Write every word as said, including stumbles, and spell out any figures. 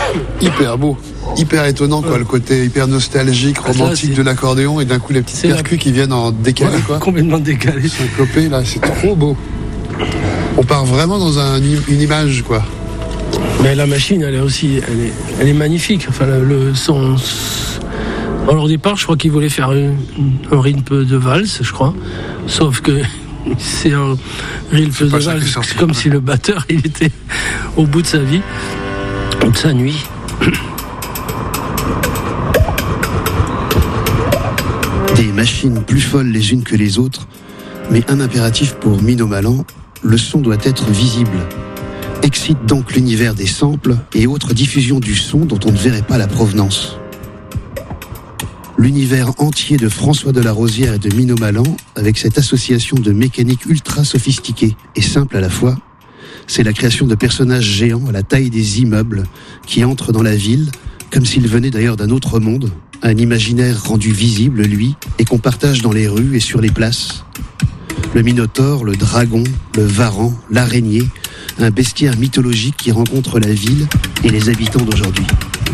hyper beau, hyper étonnant, quoi, ouais. le côté hyper nostalgique, romantique là, de l'accordéon, et d'un coup les petites percus la... qui viennent en décalé, ouais, quoi. Complètement décalé. Syncopé, là, c'est trop beau. On part vraiment dans un, une image, quoi. Mais la machine, elle est aussi, elle est, elle est magnifique. Enfin, le, le son. Alors au départ, je crois qu'ils voulaient faire un, un rythme de valse, je crois. Sauf que c'est un rythme de valse, c'est comme si le batteur, il était au bout de sa vie, de sa nuit. Des machines plus folles les unes que les autres, mais un impératif pour Mino Malan, le son doit être visible. Excite donc l'univers des samples et autres diffusions du son dont on ne verrait pas la provenance. L'univers entier de François de la Rosière et de Mino Malan, avec cette association de mécanique ultra sophistiquée et simple à la fois, c'est la création de personnages géants à la taille des immeubles qui entrent dans la ville, comme s'ils venaient d'ailleurs d'un autre monde, un imaginaire rendu visible, lui, et qu'on partage dans les rues et sur les places. Le Minotaure, le dragon, le varan, l'araignée, un bestiaire mythologique qui rencontre la ville et les habitants d'aujourd'hui.